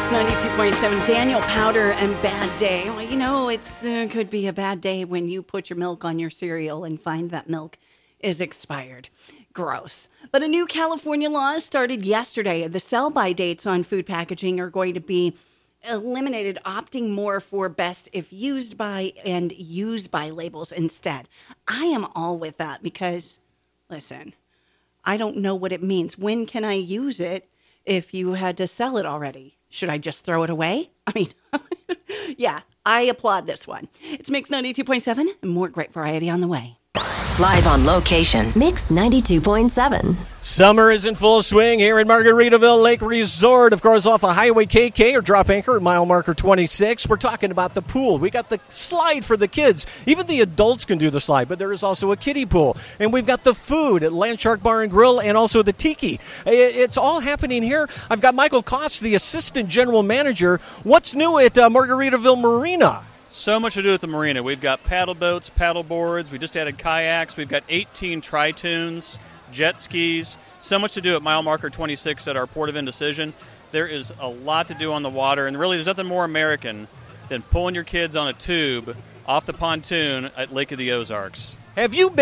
Mix 92.7, Daniel Powder and Bad Day. Well, you know, it's could be a bad day when you put your milk on your cereal and find that milk is expired. Gross. But a new California law started yesterday. The sell-by dates on food packaging are going to be eliminated, opting more for best if used by and used by labels instead. I am all with that because, listen, I don't know what it means. When can I use it if you had to sell it already? Should I just throw it away? I mean, yeah, I applaud this one. It's Mix 92.7 and more great variety on the way. Live on location, Mix 92.7. Summer is in full swing here at Margaritaville Lake Resort. Of course, off of Highway KK or drop anchor at mile marker 26. We're talking about the pool. We got the slide for the kids. Even the adults can do the slide, but there is also a kiddie pool. And we've got the food at Landshark Bar and Grill and also the tiki. It's all happening here. I've got Michael Koss, the assistant general manager. What's new at Margaritaville Marina? So much to do at the marina. We've got paddle boats, paddle boards. We just added kayaks. We've got 18 tri-tunes, jet skis. So much to do at mile marker 26 at our Port of Indecision. There is a lot to do on the water, and really there's nothing more American than pulling your kids on a tube off the pontoon at Lake of the Ozarks. Have you been